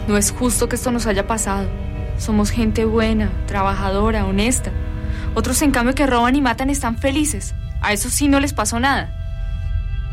No es justo que esto nos haya pasado. Somos gente buena, trabajadora, honesta. Otros, en cambio, que roban y matan están felices. A esos sí no les pasó nada.